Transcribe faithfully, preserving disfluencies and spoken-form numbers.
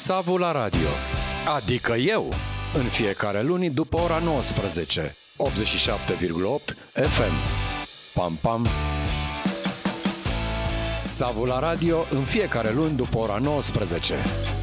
Savu la radio, adică eu, în fiecare luni după ora nouăsprezece, optzeci și șapte virgulă opt F M. Pam, pam! Savu la radio în fiecare luni după ora nouăsprezece.